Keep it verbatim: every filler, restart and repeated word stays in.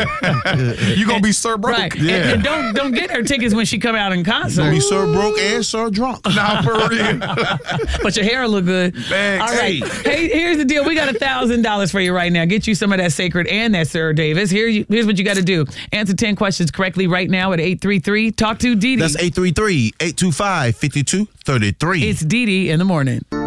You're going to be Sir Broke. Right. Yeah. And, and don't don't get her tickets when she come out in concert. Be Sir Broke and Sir Drunk. Nah, for real. But your hair will look good. Thanks. All right. Hey, here's the deal. We got one thousand dollars for you right now. Get you some of that Sacred and that Sir Davis. Here, you, here's what you got to do. Answer ten questions correctly right now at eight three three. Talk to Dee Dee. That's eight three three, eight two five, five two three three. It's Dee Dee in the morning.